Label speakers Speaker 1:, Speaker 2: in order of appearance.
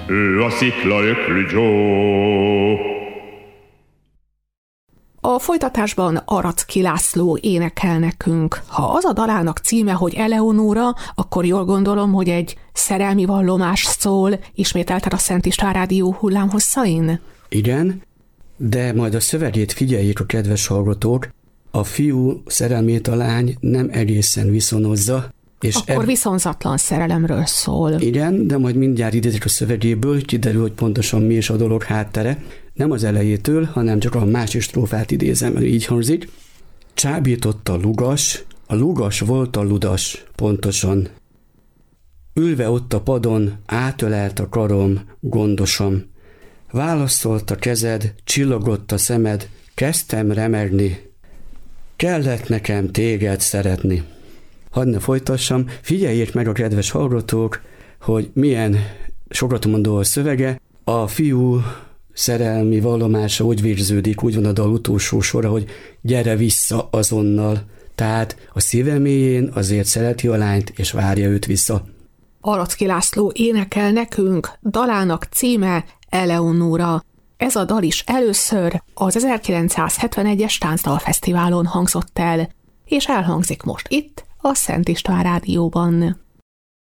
Speaker 1: ő a sziklaöklű Joe.
Speaker 2: A folytatásban Aracki László énekel nekünk. Ha az a dalának címe, hogy Eleonóra, akkor jól gondolom, hogy egy szerelmi vallomás szól, ismételted a Szent István Rádió hullámhosszain?
Speaker 3: Igen, de majd a szövegét figyeljék a kedves hallgatók, a fiú szerelmét a lány nem egészen viszonozza. És
Speaker 2: akkor viszonzatlan szerelemről szól.
Speaker 3: Igen, de majd mindjárt idézik a szövegéből, kiderül, hogy pontosan mi is a dolog háttere. Nem az elejétől, hanem csak a másik strófát idézem, így hangzik. Csábított a lugas volt a ludas, pontosan. Ülve ott a padon, átölelt a karom, gondosan. Válaszolt a kezed, csillogott a szemed, kezdtem remegni. Kellett nekem téged szeretni. Hadd ne folytassam, figyeljék meg a kedves hallgatók, hogy milyen sokatomondó a szövege. A fiú szerelmi vallomása úgy végződik, úgy van a dal utolsó sora, hogy gyere vissza azonnal. Tehát a szíve mélyén azért szereti a lányt, és várja őt vissza.
Speaker 2: Aracki László énekel nekünk, dalának címe Eleonóra. Ez a dal is először az 1971-es Táncdalfesztiválon hangzott el, és elhangzik most itt, a Szent István Rádióban.